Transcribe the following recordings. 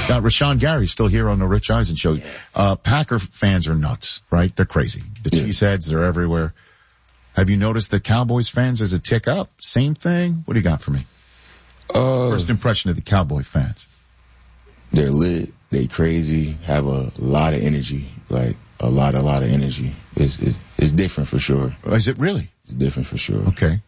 Now, Rashawn Gary's still here on the Rich Eisen Show. Packer fans are nuts, right? They're crazy. The cheeseheads, they're everywhere. Have you noticed the Cowboys fans as a tick up? Same thing? What do you got for me? First impression of the Cowboy fans. They're lit. They crazy. Have a lot of energy. Like a lot of energy. It's different for sure. Is it really? It's different for sure. Okay.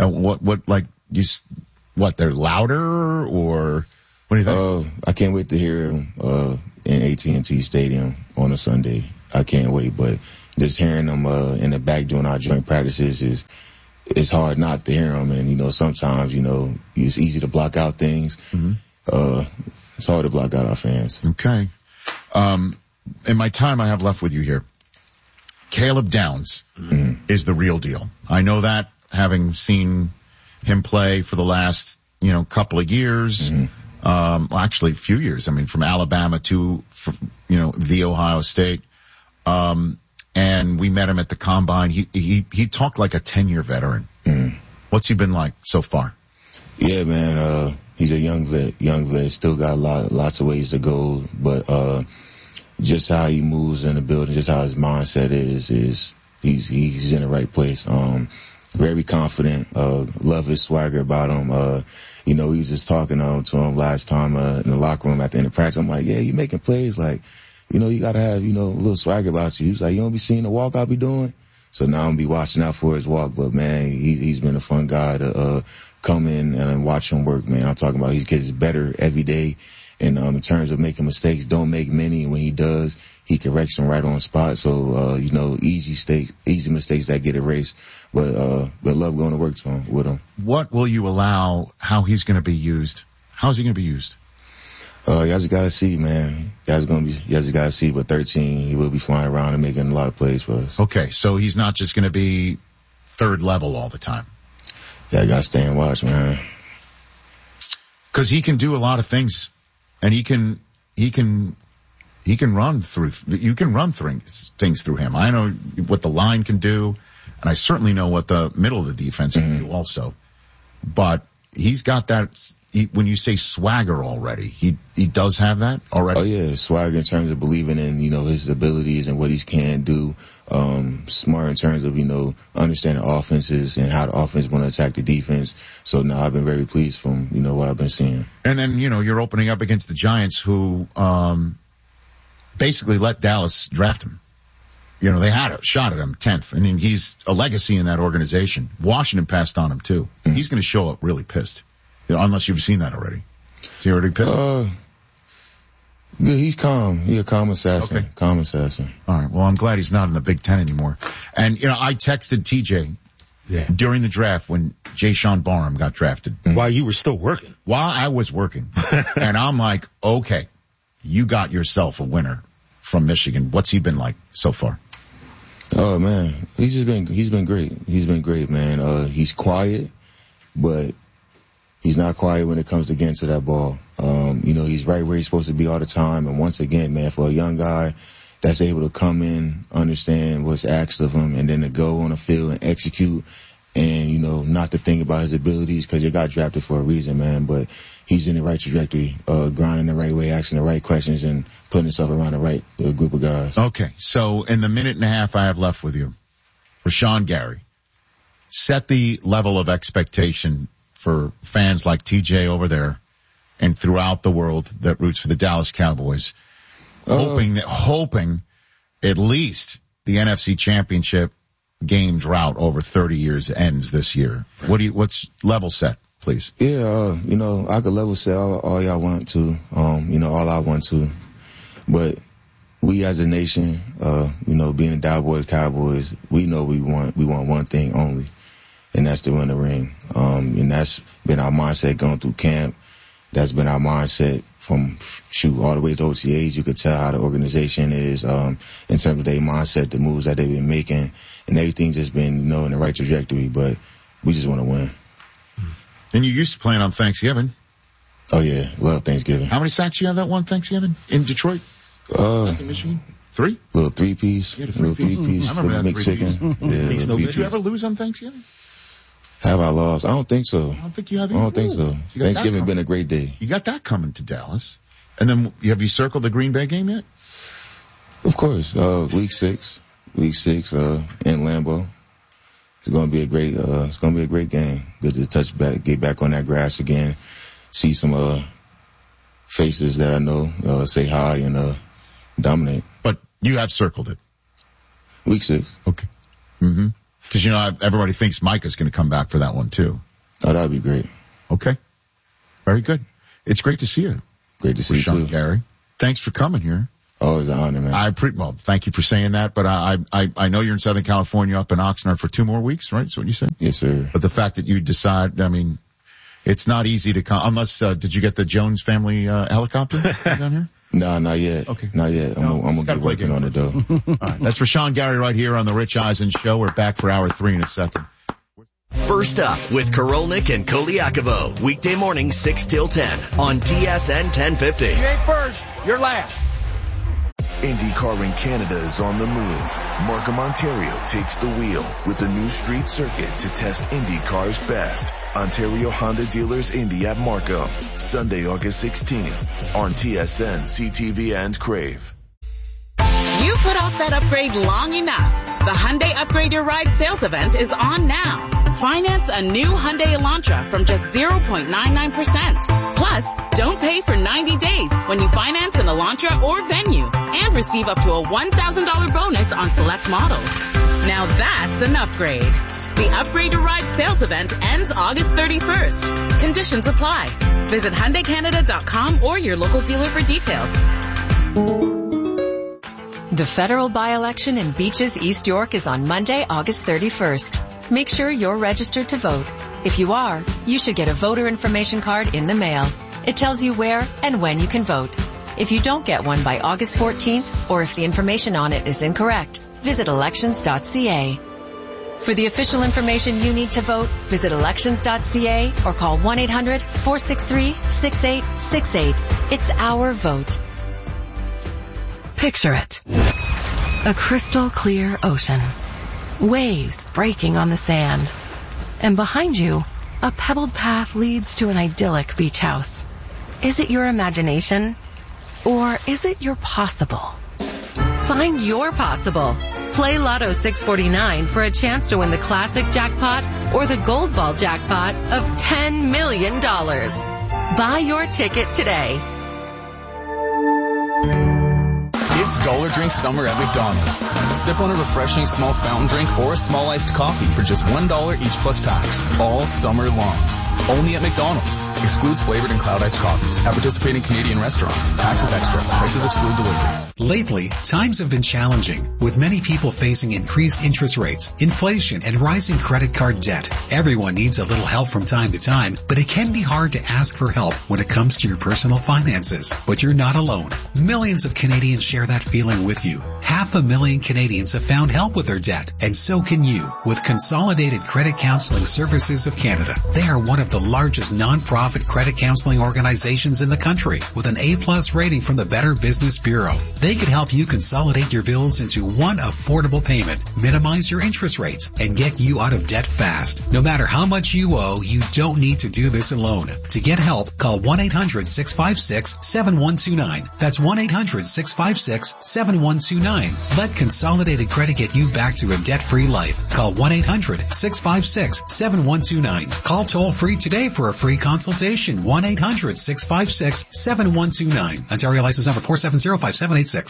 They're louder or what do you think? I can't wait to hear them, in AT&T Stadium on a Sunday. I can't wait, but just hearing them, in the back doing our joint practices it's hard not to hear them. And, sometimes, it's easy to block out things. Mm-hmm. It's hard to block out our fans. Okay. In my time I have left with you here, Caleb Downs is the real deal. I know that, having seen him play for the last, couple of years, actually a few years. I mean, from Alabama to, the Ohio State. And we met him at the Combine. He talked like a 10-year veteran. What's he been like so far? Yeah, man, he's a young vet, still got lots of ways to go, but, just how he moves in the building, just how his mindset is he's in the right place. Very confident, love his swagger about him. We was just talking to him last time, in the locker room at the end of practice. I'm like, yeah, you making plays like, you gotta have, a little swagger about you. He was like, you don't be seeing the walk I be doing? So now I'm gonna be watching out for his walk, but man, he's been a fun guy to, come in and watch him work, man. I'm talking about he gets better every day. And, in terms of making mistakes, don't make many. And when he does, he corrects them right on spot. So, easy mistakes that get erased. But love going to work with him. What will you allow, how he's going to be used? How's he going to be used? You guys got to see, man. You guys got to see, but 13, he will be flying around and making a lot of plays for us. Okay. So he's not just going to be third level all the time. Yeah, I got to stay and watch, man. Cause he can do a lot of things. And he can run through, you can run things through him. I know what the line can do, and I certainly know what the middle of the defense can do also. But he's got that, when you say swagger already, he does have that already? Oh yeah, swagger in terms of believing in, his abilities and what he can do. Smart in terms of, understanding offenses and how the offense want to attack the defense. So now I've been very pleased from, what I've been seeing. And then, you're opening up against the Giants who, basically let Dallas draft him. They had a shot at him 10th, and he's a legacy in that organization. Washington passed on him too. He's going to show up really pissed. Unless you've seen that already. Is he already pissed? Yeah, he's calm. He's a calm assassin. Okay. Calm assassin. All right. Well, I'm glad he's not in the Big Ten anymore. And, I texted TJ during the draft when Jay Sean Barham got drafted. While you were still working. While I was working. And I'm like, okay, you got yourself a winner from Michigan. What's he been like so far? Oh man, he's been great. He's been great, man. He's quiet, but he's not quiet when it comes to getting to that ball. He's right where he's supposed to be all the time. And once again, man, for a young guy that's able to come in, understand what's asked of him, and then to go on the field and execute and, not to think about his abilities, because you got drafted for a reason, man. But he's in the right trajectory, grinding the right way, asking the right questions, and putting himself around the right group of guys. Okay. So in the minute and a half I have left with you, Rashawn Gary, set the level of expectation for fans like TJ over there and throughout the world that roots for the Dallas Cowboys, hoping at least the NFC Championship game drought over 30 years ends this year. What's level set, please? Yeah, I could level set all y'all want to, all I want to, but we as a nation, being the Cowboys, we know we want one thing only, and that's to win the ring. And that's been our mindset going through camp. That's been our mindset from all the way to OTAs. You could tell how the organization is, in terms of their mindset, the moves that they've been making, and everything just been, in the right trajectory, but we just want to win. And you used to play on Thanksgiving. Oh yeah, love Thanksgiving. How many sacks you have that one Thanksgiving in Detroit? In Michigan? 3? Little three-piece. Little three-piece. I remember that McChicken. Yeah, Did you ever lose on Thanksgiving? Have I lost? I don't think so. I don't think you have. I don't think so. So Thanksgiving been a great day. You got that coming to Dallas. And then have you circled the Green Bay game yet? Of course. Week 6 in Lambeau. It's going to be a great game. Good to get back on that grass again, see some faces that I know, say hi and dominate. But you have circled it. Week 6. Okay. Mm-hmm. Because, everybody thinks Micah's going to come back for that one, too. Oh, that would be great. Okay. Very good. It's great to see you. Great to see you, too. Gary. Thanks for coming here. Oh, it's an honor, man. Well, thank you for saying that, but I know you're in Southern California up in Oxnard for 2 more weeks, right? That's what you said? Yes, sir. But the fact that you decide, it's not easy to come, unless, did you get the Jones family, helicopter down here? No, not yet. Okay. Not yet. I'm going to get working on it, though. All right. That's Rashawn Gary right here on the Rich Eisen Show. We're back for hour 3 in a second. First up with Korolnik and Koliakovo, weekday morning 6 till 10 on TSN 1050. You ain't first, you're last. IndyCar in Canada is on the move. Markham, Ontario takes the wheel with the new street circuit to test IndyCar's best. Ontario Honda Dealers Indy at Markham, Sunday, August 16th on TSN, CTV, and Crave. You put off that upgrade long enough. The Hyundai Upgrade Your Ride sales event is on now. Finance a new Hyundai Elantra from just 0.99%. Plus, don't pay for 90 days when you finance an Elantra or Venue and receive up to a $1,000 bonus on select models. Now that's an upgrade. The Upgrade Your Ride sales event ends August 31st. Conditions apply. Visit HyundaiCanada.com or your local dealer for details. The federal by-election in Beaches, East York is on Monday, August 31st. Make sure you're registered to vote. If you are, you should get a voter information card in the mail. It tells you where and when you can vote. If you don't get one by August 14th, or if the information on it is incorrect, visit elections.ca. For the official information you need to vote, visit elections.ca or call 1-800-463-6868. It's our vote. Picture it. A crystal clear ocean. Waves breaking on the sand. And behind you, a pebbled path leads to an idyllic beach house. Is it your imagination? Or is it your possible? Find your possible. Play Lotto 649 for a chance to win the classic jackpot or the gold ball jackpot of $10 million. Buy your ticket today. It's Dollar Drink Summer at McDonald's. Sip on a refreshing small fountain drink or a small iced coffee for just $1 each plus tax, all summer long. Only at McDonald's. Excludes flavored and cloud iced coffees. At participating Canadian restaurants. Taxes extra. Prices exclude delivery. Lately, times have been challenging, with many people facing increased interest rates, inflation, and rising credit card debt. Everyone needs a little help from time to time, but it can be hard to ask for help when it comes to your personal finances. But you're not alone. Millions of Canadians share that feeling with you. 500,000 Canadians have found help with their debt, and so can you with Consolidated Credit Counseling Services of Canada. They are one of the largest non-profit credit counseling organizations in the country with an A+ rating from the Better Business Bureau. They can help you consolidate your bills into one affordable payment, minimize your interest rates, and get you out of debt fast. No matter how much you owe, you don't need to do this alone. To get help, call 1-800-656-7129. That's 1-800-656-7129. Let Consolidated Credit get you back to a debt-free life. Call 1-800-656-7129. Call toll-free today for a free consultation. 1-800-656-7129. Ontario license number 4705786.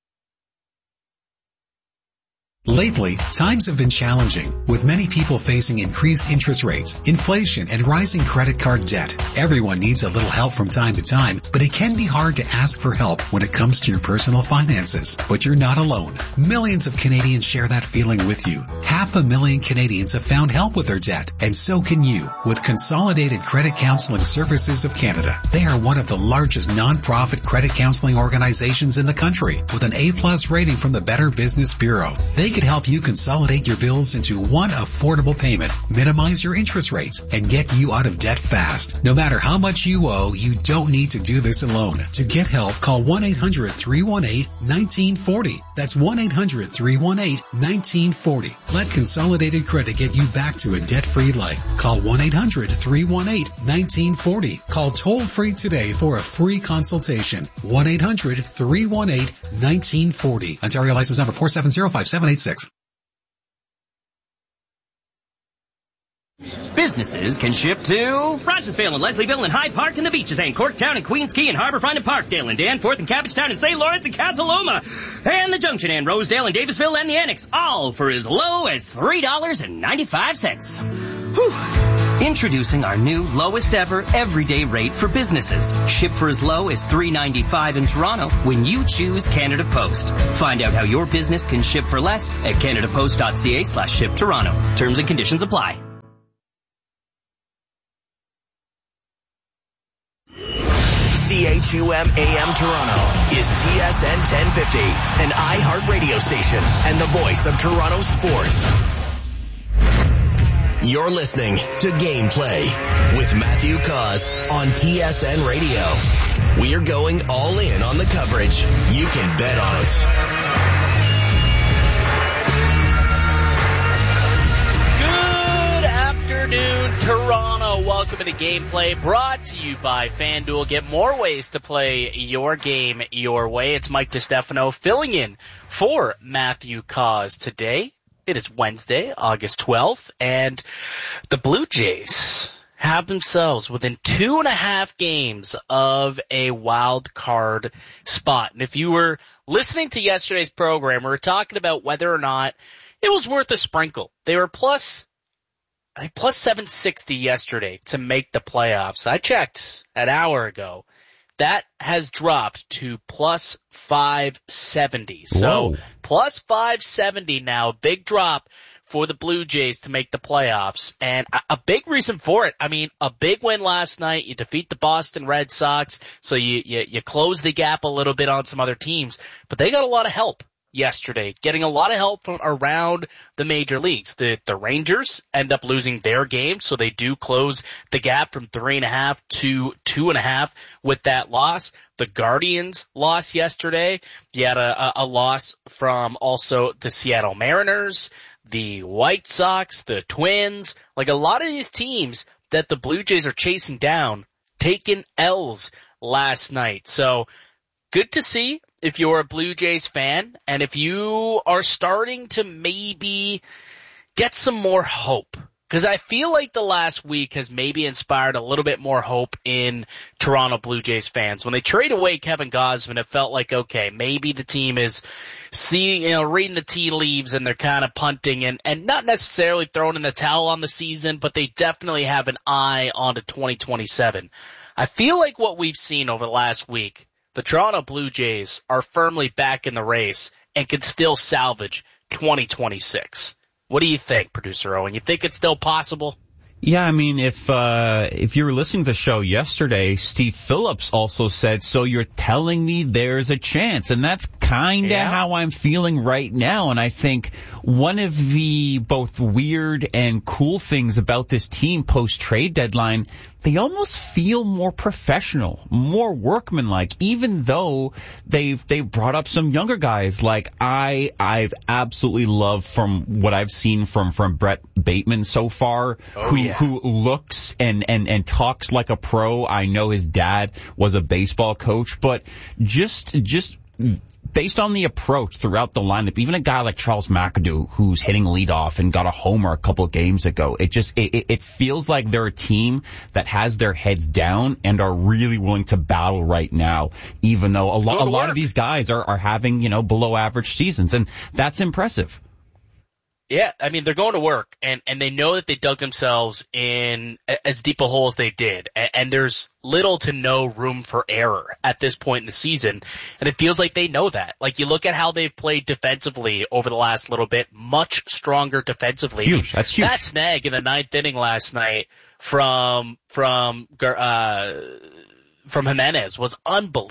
Lately, times have been challenging, with many people facing increased interest rates, inflation, and rising credit card debt. Everyone needs a little help from time to time, but it can be hard to ask for help when it comes to your personal finances. But you're not alone. Millions of Canadians share that feeling with you. 500,000 Canadians have found help with their debt, and so can you with Consolidated Credit Counseling Services of Canada. They are one of the largest non-profit credit counseling organizations in the country with an A+ rating from the Better Business Bureau. They could help you consolidate your bills into one affordable payment, minimize your interest rates, and get you out of debt fast. No matter how much you owe, you don't need to do this alone. To get help, call 1-800-318-1940. That's 1-800-318-1940. Let Consolidated Credit get you back to a debt-free life. Call 1-800-318-1940. Call toll-free today for a free consultation. 1-800-318-1940. Ontario license number 4705786. Businesses can ship to Rogersville and Leslieville and Hyde Park and the Beaches and Corktown and Queens Quay and Harbourfront and Parkdale and Danforth and Cabbagetown and St. Lawrence and Casa Loma and the Junction and Rosedale and Davisville and the Annex, all for as low as $3.95. Whew. Introducing our new lowest ever everyday rate for businesses. Ship for as low as $3.95 in Toronto when you choose Canada Post. Find out how your business can ship for less at canadapost.ca/ship Toronto. Terms and conditions apply. CHUM AM Toronto is TSN 1050, an iHeart radio station and the voice of Toronto sports. You're listening to Gameplay with Matthew Cause on TSN Radio. We're going all in on the coverage. You can bet on it. Good afternoon, Toronto. Welcome to Gameplay, brought to you by FanDuel. Get more ways to play your game your way. It's Mike DiStefano filling in for Matthew Cause today. It is Wednesday, August 12th, and the Blue Jays have themselves within 2.5 games of a wild card spot. And if you were listening to yesterday's program, we were talking about whether or not it was worth a sprinkle. They were plus 760 yesterday to make the playoffs. I checked an hour ago. That has dropped to plus 570. So plus 570 now, big drop for the Blue Jays to make the playoffs. And a big reason for it. I mean, a big win last night. You defeat the Boston Red Sox. So you close the gap a little bit on some other teams. But they got a lot of help yesterday, getting a lot of help from around the major leagues. The Rangers end up losing their game, so they do close the gap from 3.5 to 2.5 with that loss. The Guardians lost yesterday. You had a loss from also the Seattle Mariners, the White Sox, the Twins. Like a lot of these teams that the Blue Jays are chasing down, taking L's last night. So good to see if you're a Blue Jays fan, and if you are starting to maybe get some more hope. Because I feel like the last week has maybe inspired a little bit more hope in Toronto Blue Jays fans. When they trade away Kevin Gausman, it felt like, okay, maybe the team is reading the tea leaves and they're kind of punting and not necessarily throwing in the towel on the season, but they definitely have an eye on to 2027. I feel like what we've seen over the last week, the Toronto Blue Jays are firmly back in the race and can still salvage 2026. What do you think, Producer Owen? You think it's still possible? Yeah, I mean, if you were listening to the show yesterday, Steve Phillips also said, so you're telling me there's a chance. And that's kind of how I'm feeling right now. And I think one of the both weird and cool things about this team post-trade deadline, they almost feel more professional, more workmanlike, even though they've brought up some younger guys. Like I've absolutely loved from what I've seen from Brett Bateman so far, who looks and talks like a pro. I know his dad was a baseball coach, but just based on the approach throughout the lineup, even a guy like Charles McAdoo, who's hitting leadoff and got a homer a couple of games ago, it feels like they're a team that has their heads down and are really willing to battle right now, even though a lot of these guys are having, below average seasons, and that's impressive. Yeah, I mean, they're going to work, and they know that they dug themselves in as deep a hole as they did, and there's little to no room for error at this point in the season, and it feels like they know that. Like, you look at how they've played defensively over the last little bit, much stronger defensively. Huge, that's huge. That snag in the 9th inning last night from Jimenez was unbelievable.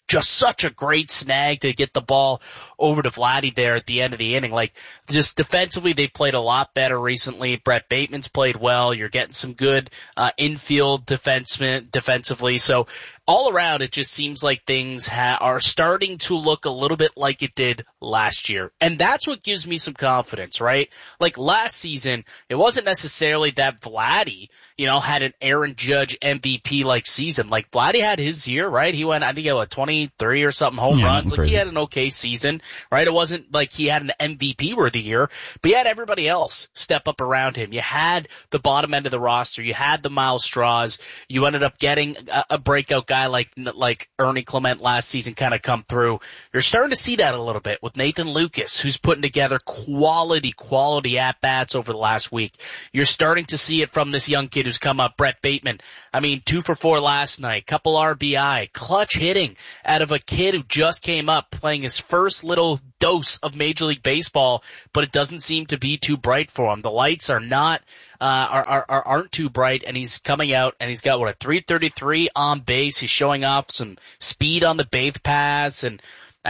just such a great snag to get the ball over to Vladdy there at the end of the inning. Like, just defensively, they've played a lot better recently. Brett Bateman's played well. You're getting some good infield defensively. So all around, it just seems like things are starting to look a little bit like it did last year. And that's what gives me some confidence, right? Like last season, it wasn't necessarily that Vladdy, had an Aaron Judge MVP-like season. Like Vladdy had his year, right? He went, I think, 23 or something home runs. Like he had an okay season, right? It wasn't like he had an MVP-worthy year, but he had everybody else step up around him. You had the bottom end of the roster. You had the Miles Straws. You ended up getting a breakout guy like Ernie Clement last season kind of come through. You're starting to see that a little bit with Nathan Lucas, who's putting together quality at-bats over the last week. You're starting to see it from this young kid who's come up, Brett Bateman. 2 for 4 last night, couple RBI, clutch hitting out of a kid who just came up playing his first little dose of Major League Baseball, but it doesn't seem to be too bright for him. The lights are not aren't too bright, and he's coming out and he's got a 333 on base. He's showing off some speed on the base paths, and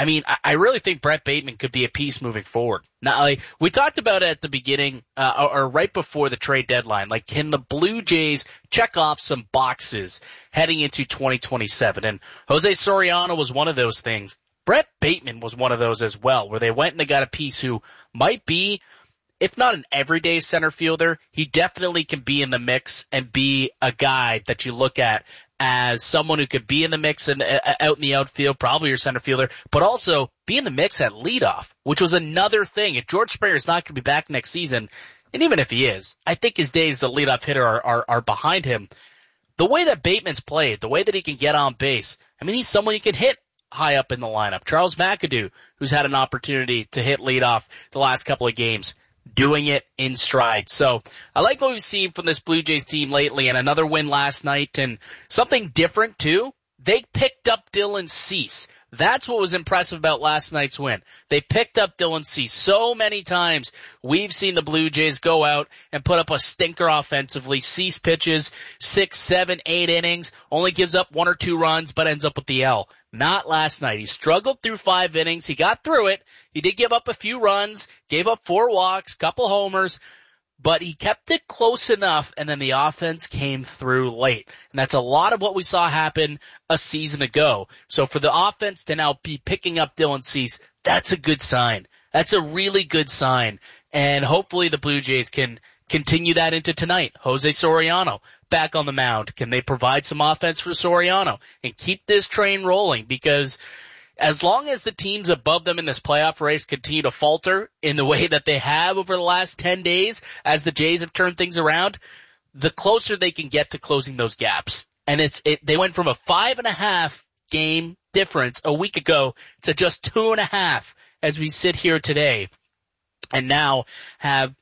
I really think Brett Bateman could be a piece moving forward. Now, we talked about it at the beginning, or right before the trade deadline. Like, can the Blue Jays check off some boxes heading into 2027? And Jose Soriano was one of those things. Brett Bateman was one of those as well, where they went and they got a piece who might be, if not an everyday center fielder, he definitely can be in the mix and be a guy that you look at as someone who could be in the mix and out in the outfield, probably your center fielder, but also be in the mix at leadoff, which was another thing. If George Springer's not going to be back next season, and even if he is, I think his days as a leadoff hitter are behind him. The way that Bateman's played, the way that he can get on base, he's someone you can hit high up in the lineup. Charles McAdoo, who's had an opportunity to hit leadoff the last couple of games, doing it in stride. So I like what we've seen from this Blue Jays team lately, and another win last night, and something different too. They picked up Dylan Cease. That's what was impressive about last night's win. They picked up Dylan Cease. So many times we've seen the Blue Jays go out and put up a stinker offensively. Cease pitches 6, 7, 8 innings, only gives up 1 or 2 runs, but ends up with the L. Not last night. He struggled through 5 innings. He got through it. He did give up a few runs, gave up 4 walks, couple homers, but he kept it close enough, and then the offense came through late. And that's a lot of what we saw happen a season ago. So for the offense to now be picking up Dylan Cease, that's a good sign. That's a really good sign. And hopefully the Blue Jays can continue that into tonight. Jose Soriano back on the mound. Can they provide some offense for Soriano and keep this train rolling? Because as long as the teams above them in this playoff race continue to falter in the way that they have over the last 10 days, as the Jays have turned things around, the closer they can get to closing those gaps. And they went from a 5.5 game difference a week ago to just 2.5 as we sit here today, and now have,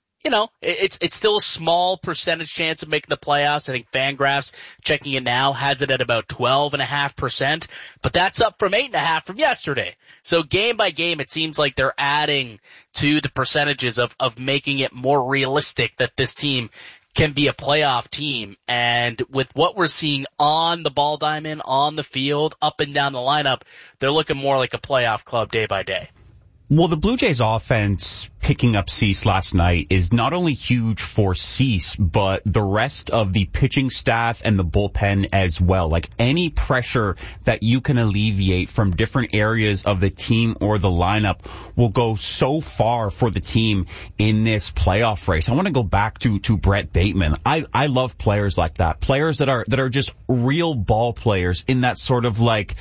it's still a small percentage chance of making the playoffs. I think Fangraphs, checking it now, has it at about 12.5%, but that's up from 8.5 from yesterday. So game by game, it seems like they're adding to the percentages of making it more realistic that this team can be a playoff team. And with what we're seeing on the ball diamond, on the field, up and down the lineup, they're looking more like a playoff club day by day. Well, the Blue Jays offense picking up Cease last night is not only huge for Cease, but the rest of the pitching staff and the bullpen as well. Like, any pressure that you can alleviate from different areas of the team or the lineup will go so far for the team in this playoff race. I want to go back to Brett Bateman. I love players like that. Players that are just real ball players in that sort of like,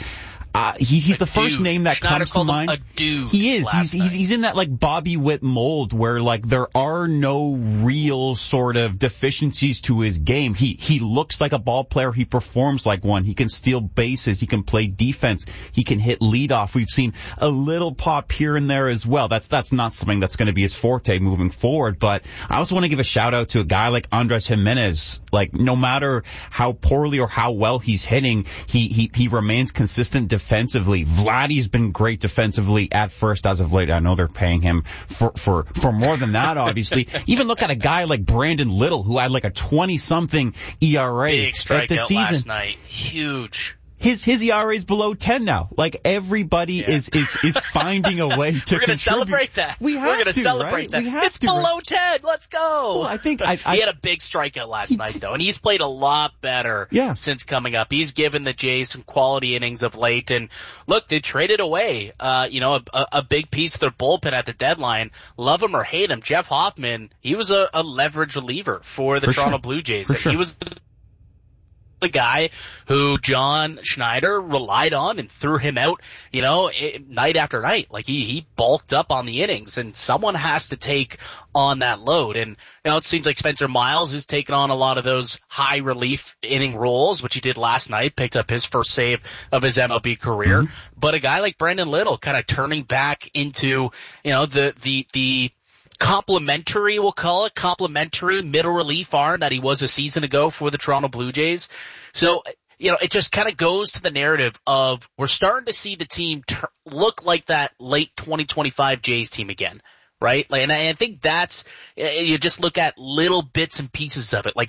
he's the first name that comes to mind. A dude. He is. He's in that like Bobby Witt mold where like there are no real sort of deficiencies to his game. He looks like a ball player. He performs like one. He can steal bases. He can play defense. He can hit leadoff. We've seen a little pop here and there as well. That's not something that's going to be his forte moving forward. But I also want to give a shout out to a guy like Andres Gimenez. Like, no matter how poorly or how well he's hitting, he remains consistent defensively. Vladdy's been great defensively at first as of late. I know they're paying him for more than that, obviously. Even look at a guy like Brandon Little, who had like a 20-something ERA Big strikeout at the season. Last night. Huge. his ERA is below 10 now. Like everybody is finding a way to We're going to celebrate that. We're going to celebrate that. It's below 10. Let's go. Well, I think he had a big strikeout last night though, and he's played a lot better since coming up. He's given the Jays some quality innings of late, and look, they traded away, a big piece of their bullpen at the deadline. Love him or hate him, Jeff Hoffman, he was a leverage reliever for the Toronto Blue Jays. He was the guy who John Schneider relied on and threw him out, night after night. Like he bulked up on the innings, and someone has to take on that load. And, it seems like Spencer Miles is taking on a lot of those high relief inning roles, which he did last night, picked up his first save of his MLB career. Mm-hmm. But a guy like Brandon Little kind of turning back into, the complementary, we'll call it, complementary middle relief arm that he was a season ago for the Toronto Blue Jays. So, it just kind of goes to the narrative of we're starting to see the team look like that late 2025 Jays team again, right? And I think that's, you just look at little bits and pieces of it. Like